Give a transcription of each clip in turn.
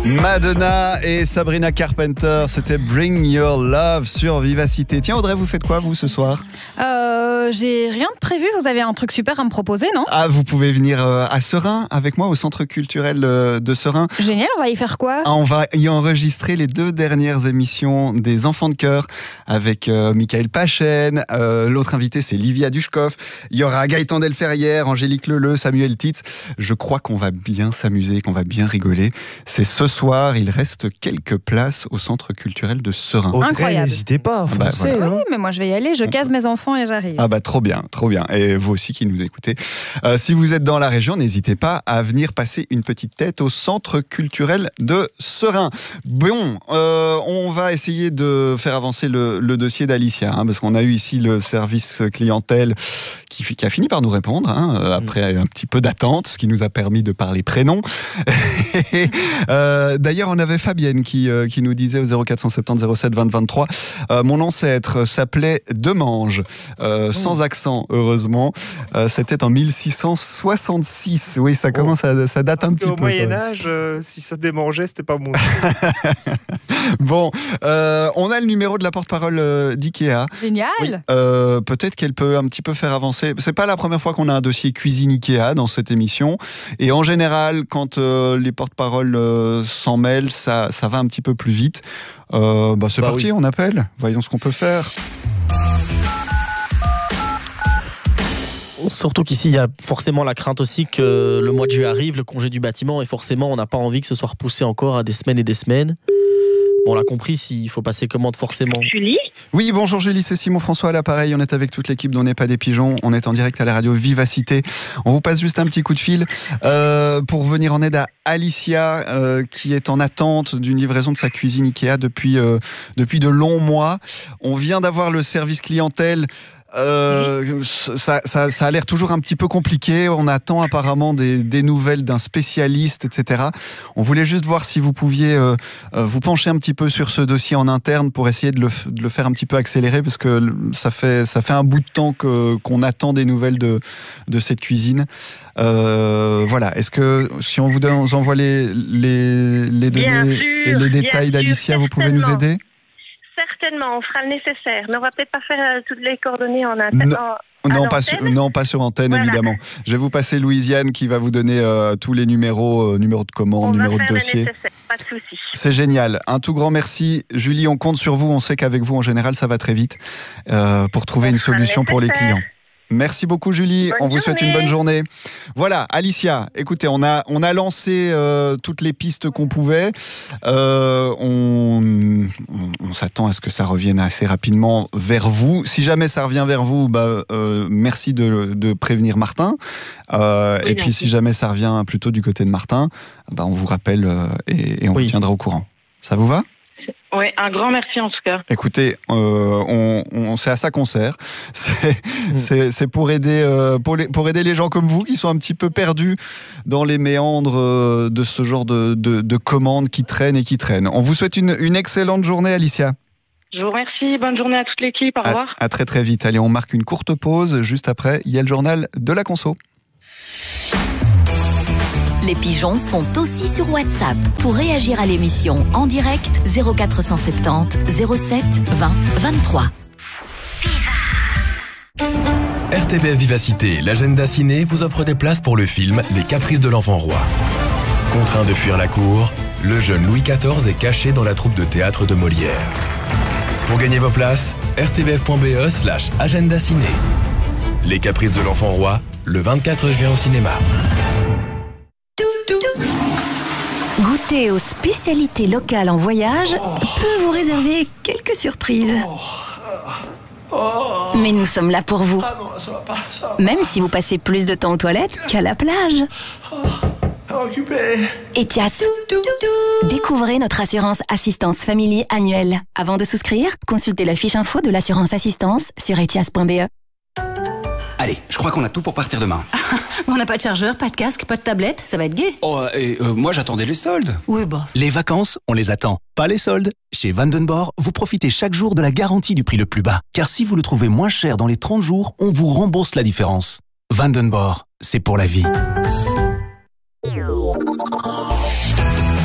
Madonna et Sabrina Carpenter, c'était Bring Your Love sur Vivacité. Tiens Audrey, vous faites quoi vous ce soir ? J'ai rien de prévu, vous avez un truc super à me proposer, non ? Ah, vous pouvez venir à Seraing avec moi au centre culturel de Seraing. Génial, on va y faire quoi ? On va y enregistrer les 2 dernières émissions des Enfants de Chœur avec Michael Pachen. L'autre invité c'est Livia Dushkov. Il y aura Gaëtan Delferrière, Angélique Leleu, Samuel Titz. Je crois qu'on va bien s'amuser, qu'on va bien rigoler. C'est ce soir, il reste quelques places au centre culturel de Seraing. Incroyable. N'hésitez pas, foncez. Oui, mais moi je vais y aller, je case mes enfants et j'arrive. Ah bah trop bien, trop bien. Et vous aussi qui nous écoutez. Si vous êtes dans la région, n'hésitez pas à venir passer une petite tête au centre culturel de Seraing. Bon, on va essayer de faire avancer le dossier d'Alicia, parce qu'on a eu ici le service clientèle qui a fini par nous répondre, après un petit peu d'attente, ce qui nous a permis de parler prénom. D'ailleurs, on avait Fabienne qui nous disait au 0470 07 20 23, mon ancêtre s'appelait Demange, sans accent, heureusement. C'était en 1666. Oui, ça commence ça date un petit peu. Au Moyen-Âge, si ça démangeait, c'était pas bon. Bon, on a le numéro de la porte-parole d'IKEA. Génial. Oui. Peut-être qu'elle peut un petit peu faire avancer. C'est pas la première fois qu'on a un dossier cuisine IKEA dans cette émission. Et en général, quand les porte-paroles s'en mêlent, ça va un petit peu plus vite. C'est parti, oui. On appelle. Voyons ce qu'on peut faire. Surtout qu'ici, il y a forcément la crainte aussi que le mois de juillet arrive, le congé du bâtiment, et forcément, on n'a pas envie que ce soit repoussé encore à des semaines et des semaines. Bon, on l'a compris, s'il faut passer commande forcément. Julie ? Oui, bonjour Julie, c'est Simon François à l'appareil. On est avec toute l'équipe d'On n'est pas des pigeons. On est en direct à la radio Vivacité. On vous passe juste un petit coup de fil pour venir en aide à Alicia qui est en attente d'une livraison de sa cuisine Ikea depuis de longs mois. On vient d'avoir le service clientèle. Ça a l'air toujours un petit peu compliqué. On attend apparemment des nouvelles d'un spécialiste, etc. On voulait juste voir si vous pouviez vous pencher un petit peu sur ce dossier en interne pour essayer de le faire un petit peu accélérer, parce que ça fait un bout de temps qu'on attend des nouvelles de cette cuisine. Voilà. Est-ce que si on vous envoie les données et les détails d'Alicia, vous pouvez nous aider ? Certainement, on fera le nécessaire. Mais on va peut-être pas faire toutes les coordonnées en interne. Non, pas sur antenne, voilà. Évidemment. Je vais vous passer Louisiane qui va vous donner tous les numéros de commande, numéros de dossier. Pas de souci. C'est génial. Un tout grand merci. Julie, on compte sur vous. On sait qu'avec vous, en général, ça va très vite pour trouver une solution pour les clients. Merci beaucoup Julie, on vous souhaite une bonne journée. Voilà, Alicia, écoutez, on a lancé toutes les pistes qu'on pouvait. On s'attend à ce que ça revienne assez rapidement vers vous. Si jamais ça revient vers vous, merci de prévenir Martin. Et puis si jamais ça revient plutôt du côté de Martin, on vous rappelle et on vous tiendra au courant. Ça vous va ? Oui, un grand merci en tout cas. Écoutez, c'est à ça qu'on sert. C'est pour aider les gens comme vous qui sont un petit peu perdus dans les méandres de ce genre de commandes qui traînent et qui traînent. On vous souhaite une excellente journée, Alicia. Je vous remercie. Bonne journée à toute l'équipe. Au revoir. À très très vite. Allez, on marque une courte pause. Juste après, il y a le journal de la conso. Les pigeons sont aussi sur WhatsApp. Pour réagir à l'émission en direct, 0470 07 20 23. RTBF Vivacité, l'agenda ciné vous offre des places pour le film Les Caprices de l'Enfant Roi. Contraint de fuir la cour, le jeune Louis XIV est caché dans la troupe de théâtre de Molière. Pour gagner vos places, rtbf.be/agenda ciné. Les Caprices de l'Enfant Roi, le 24 juin au cinéma. Goûter aux spécialités locales en voyage peut vous réserver quelques surprises. Mais nous sommes là pour vous. Même si vous passez plus de temps aux toilettes qu'à la plage. Etias. Découvrez notre assurance assistance family annuelle. Avant de souscrire, consultez la fiche info de l'assurance assistance sur etias.be. Allez, je crois qu'on a tout pour partir demain. On n'a pas de chargeur, pas de casque, pas de tablette, ça va être gai. Moi j'attendais les soldes. Oui, bah. Les vacances, on les attend, pas les soldes. Chez Vandenborg, vous profitez chaque jour de la garantie du prix le plus bas. Car si vous le trouvez moins cher dans les 30 jours, on vous rembourse la différence. Vandenborg, c'est pour la vie.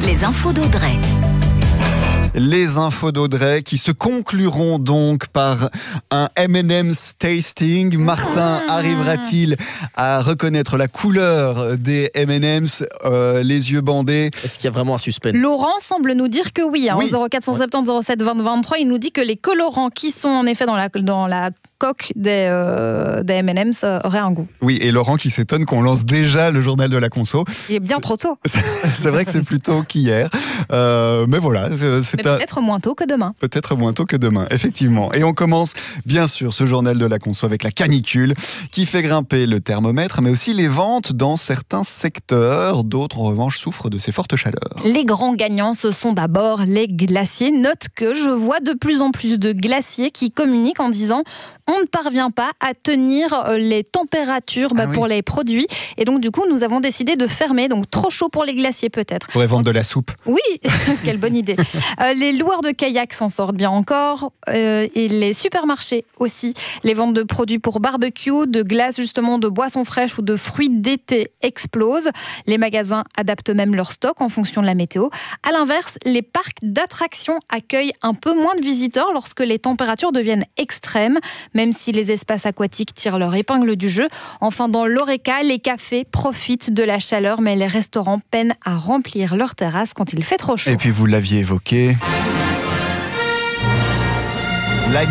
Les infos d'Audrey. Les infos d'Audrey qui se concluront donc par un M&M's tasting. Martin arrivera-t-il à reconnaître la couleur des M&M's, les yeux bandés? Est-ce qu'il y a vraiment un suspense? Laurent semble nous dire que oui. Oui. Au 0470 07 20 23, il nous dit que les colorants qui sont en effet dans la coque des M&M's auraient un goût. Oui, et Laurent qui s'étonne qu'on lance déjà le journal de la conso. Il est bien trop tôt. C'est vrai que c'est plus tôt qu'hier. Mais voilà, Mais peut-être moins tôt que demain. Peut-être moins tôt que demain, effectivement. Et on commence, bien sûr, ce journal de la conso avec la canicule qui fait grimper le thermomètre, mais aussi les ventes dans certains secteurs. D'autres, en revanche, souffrent de ces fortes chaleurs. Les grands gagnants, ce sont d'abord les glaciers. Note que je vois de plus en plus de glaciers qui communiquent en disant on ne parvient pas à tenir les températures pour les produits. Et donc, du coup, nous avons décidé de fermer. Donc, trop chaud pour les glaciers, peut-être. On pourrait vendre de la soupe. Oui, quelle bonne idée. Les loueurs de kayak s'en sortent bien encore. Et les supermarchés aussi. Les ventes de produits pour barbecue, de glace, justement, de boissons fraîches ou de fruits d'été explosent. Les magasins adaptent même leur stock en fonction de la météo. À l'inverse, les parcs d'attractions accueillent un peu moins de visiteurs lorsque les températures deviennent extrêmes, même si les espaces aquatiques tirent leur épingle du jeu. Enfin, dans l'Oreca, les cafés profitent de la chaleur, mais les restaurants peinent à remplir leurs terrasses quand il fait trop chaud. Et puis vous l'aviez évoqué, la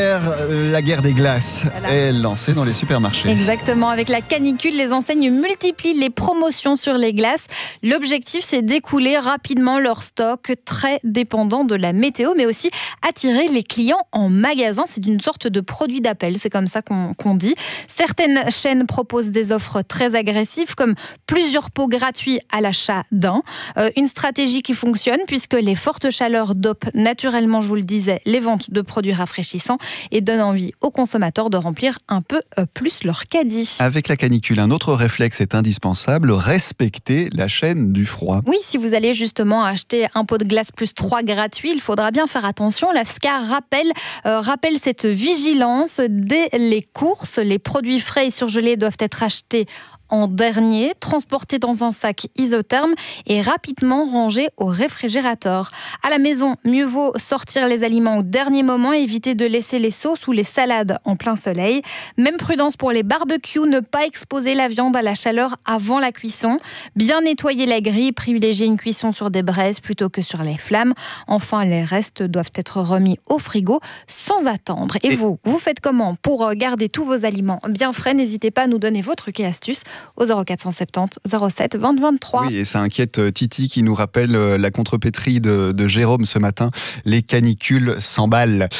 guerre des glaces est lancée dans les supermarchés. Exactement, avec la canicule, les enseignes multiplient les promotions sur les glaces. L'objectif, c'est d'écouler rapidement leur stock, très dépendant de la météo, mais aussi attirer les clients en magasin. C'est une sorte de produit d'appel, c'est comme ça qu'on dit. Certaines chaînes proposent des offres très agressives, comme plusieurs pots gratuits à l'achat d'un. Une stratégie qui fonctionne, puisque les fortes chaleurs dopent naturellement, je vous le disais, les ventes de produits rafraîchissant et donne envie aux consommateurs de remplir un peu plus leur caddie. Avec la canicule, un autre réflexe est indispensable, respecter la chaîne du froid. Oui, si vous allez justement acheter un pot de glace plus 3 gratuit, il faudra bien faire attention. L'AFSCA rappelle cette vigilance dès les courses. Les produits frais et surgelés doivent être achetés en dernier, transporté dans un sac isotherme et rapidement rangé au réfrigérateur. À la maison, mieux vaut sortir les aliments au dernier moment, éviter de laisser les sauces ou les salades en plein soleil. Même prudence pour les barbecues, ne pas exposer la viande à la chaleur avant la cuisson. Bien nettoyer la grille, privilégier une cuisson sur des braises plutôt que sur les flammes. Enfin, les restes doivent être remis au frigo sans attendre. Et vous faites comment pour garder tous vos aliments bien frais? N'hésitez pas à nous donner vos trucs et astuces au 0470 07 20 23. Oui, et ça inquiète Titi qui nous rappelle la contrepétrie de Jérôme ce matin. Les canicules s'emballent.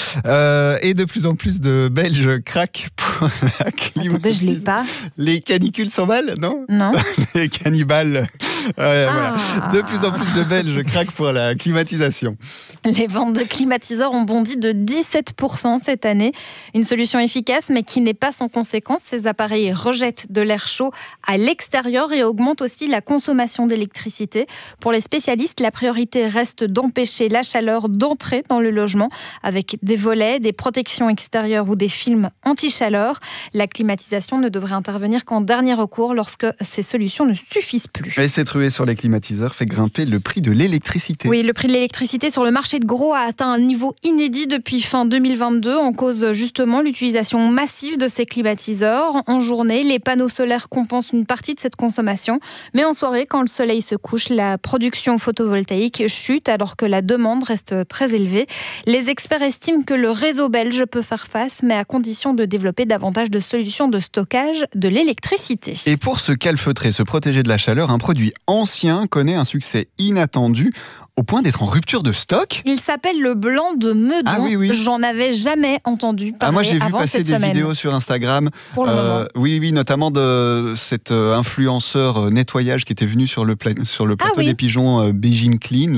Et de plus en plus de Belges craquent pour la climatisation. Attendez, je l'ai pas. Les canicules s'emballent, non? Non. Les cannibales. Voilà. De plus en plus de Belges craquent pour la climatisation. Les ventes de climatiseurs ont bondi de 17% cette année. Une solution efficace, mais qui n'est pas sans conséquence. Ces appareils rejettent de l'air chaud à l'extérieur et augmentent aussi la consommation d'électricité. Pour les spécialistes, la priorité reste d'empêcher la chaleur d'entrer dans le logement avec des volets, des protections extérieures ou des films anti-chaleur. La climatisation ne devrait intervenir qu'en dernier recours lorsque ces solutions ne suffisent plus. Et cette ruée sur les climatiseurs fait grimper le prix de l'électricité. Oui, le prix de l'électricité sur le marché de gros a atteint un niveau inédit depuis fin 2022, en cause justement l'utilisation massive de ces climatiseurs. En journée, les panneaux solaires compensent une partie de cette consommation, mais en soirée, quand le soleil se couche, la production photovoltaïque chute alors que la demande reste très élevée. Les experts estiment que le réseau belge peut faire face, mais à condition de développer davantage de solutions de stockage de l'électricité. Et pour se calfeutrer, se protéger de la chaleur, un produit ancien connaît un succès inattendu au point d'être en rupture de stock. Il s'appelle le blanc de Meudon. Ah oui. J'en avais jamais entendu parler. Moi, j'ai vu avant passer cette des semaine. vidéos sur Instagram. Pour le moment. Oui, notamment de cet influenceur nettoyage qui était venu sur le plateau des pigeons Beijing Clean,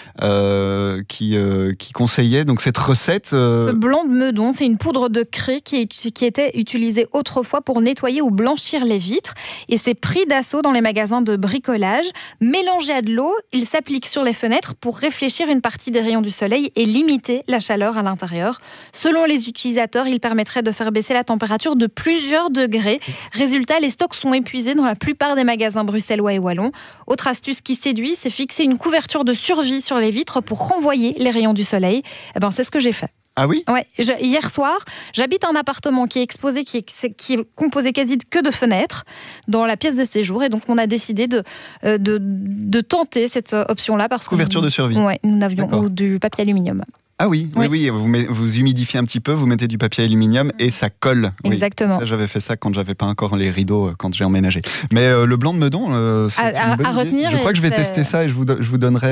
là, qui conseillait donc cette recette. Ce blanc de Meudon, c'est une poudre de craie qui était utilisée autrefois pour nettoyer ou blanchir les vitres. Et c'est pris d'assaut dans les magasins de bricolage. Mélangé à de l'eau, il s'applique sur les fenêtres fenêtres pour réfléchir une partie des rayons du soleil et limiter la chaleur à l'intérieur. Selon les utilisateurs, il permettrait de faire baisser la température de plusieurs degrés. Résultat, les stocks sont épuisés dans la plupart des magasins bruxellois et wallons. Autre astuce qui séduit, c'est fixer une couverture de survie sur les vitres pour renvoyer les rayons du soleil. C'est ce que j'ai fait. Ah oui ? Ouais, hier soir, j'habite un appartement qui est exposé, qui est composé quasi que de fenêtres dans la pièce de séjour, et donc on a décidé de tenter cette option-là parce que couverture de survie. Ouais, nous avions du papier aluminium. Ah oui, vous humidifiez un petit peu, vous mettez du papier aluminium et ça colle. Exactement. Oui, ça, j'avais fait ça quand j'avais pas encore les rideaux, quand j'ai emménagé. Mais le blanc de Meudon, c'est une bonne idée. Retenir. Je crois que je vais tester ça et je vous donnerai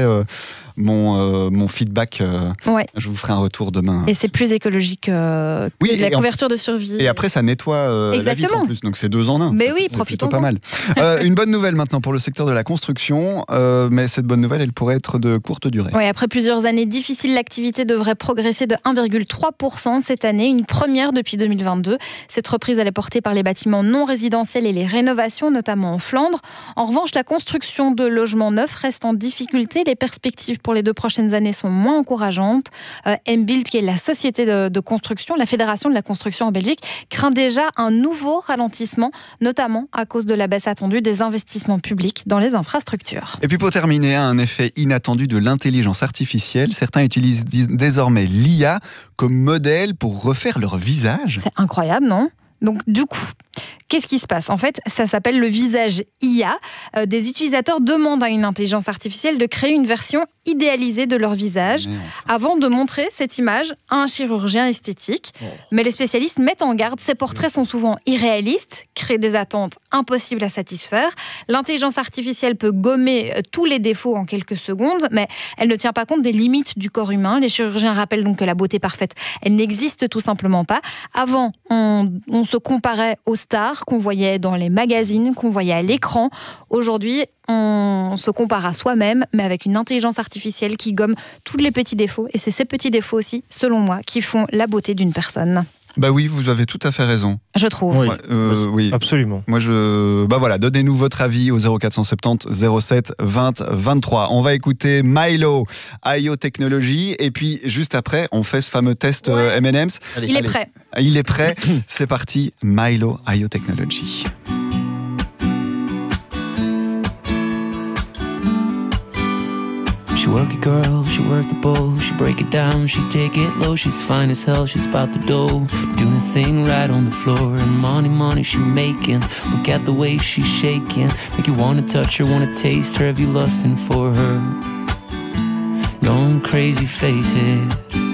mon feedback. Je vous ferai un retour demain. Et c'est plus écologique que la couverture de survie. Et après, ça nettoie la vitre en plus, donc c'est 2 en 1. Mais oui, profitons-en. Pas mal. Une bonne nouvelle maintenant pour le secteur de la construction, mais cette bonne nouvelle, elle pourrait être de courte durée. Oui, après plusieurs années difficiles, l'activité devrait progresser de 1,3% cette année, une première depuis 2022. Cette reprise, elle est portée par les bâtiments non résidentiels et les rénovations, notamment en Flandre. En revanche, la construction de logements neufs reste en difficulté. Les perspectives pour les 2 prochaines années sont moins encourageantes. Mbuild, qui est la société de construction, la fédération de la construction en Belgique, craint déjà un nouveau ralentissement, notamment à cause de la baisse attendue des investissements publics dans les infrastructures. Et puis pour terminer, un effet inattendu de l'intelligence artificielle. Certains utilisent désormais l'IA comme modèle pour refaire leur visage. C'est incroyable, non ? Donc du coup, qu'est-ce qui se passe ? En fait, ça s'appelle le visage IA. Des utilisateurs demandent à une intelligence artificielle de créer une version idéalisée de leur visage avant de montrer cette image à un chirurgien esthétique. Mais les spécialistes mettent en garde, ces portraits sont souvent irréalistes, créent des attentes impossibles à satisfaire. L'intelligence artificielle peut gommer tous les défauts en quelques secondes, mais elle ne tient pas compte des limites du corps humain. Les chirurgiens rappellent donc que la beauté parfaite, elle n'existe tout simplement pas. Avant, on se comparait aux stars qu'on voyait dans les magazines, qu'on voyait à l'écran. Aujourd'hui, on se compare à soi-même, mais avec une intelligence artificielle qui gomme tous les petits défauts. Et c'est ces petits défauts aussi, selon moi, qui font la beauté d'une personne. Bah oui, vous avez tout à fait raison. Je trouve. Oui, absolument. Moi, donnez-nous votre avis au 0470 07 20 23. On va écouter Milo, IO Technology, et puis juste après, on fait ce fameux test M&M's. Il est prêt. Il est prêt. C'est parti, Milo, IO Technology. She work it, girl, she work the bowl. She break it down, she take it low. She's fine as hell, she's about the dough. Doing a thing right on the floor. And money she making. Look at the way she's shaking. Make you wanna touch her, wanna taste her. Have you lusting for her? Going crazy, face it.